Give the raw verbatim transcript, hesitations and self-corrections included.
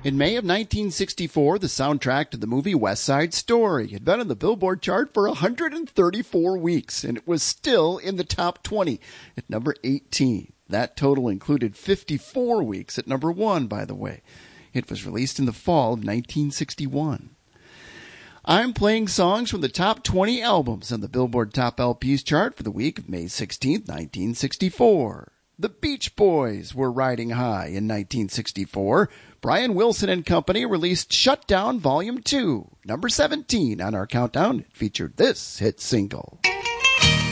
In May of nineteen sixty-four, the soundtrack to the movie West Side Story had been on the Billboard chart for one hundred thirty-four weeks, and it was still in the top twenty at number eighteen. That total included fifty-four weeks at number one, by the way. It was released in the fall of nineteen sixty-one. I'm playing songs from the top twenty albums on the Billboard Top L Ps chart for the week of May sixteenth, nineteen sixty-four. The Beach Boys were riding high in nineteen sixty-four. Brian Wilson and Company released Shut Down Volume two, number seventeen on our countdown. It featured this hit single.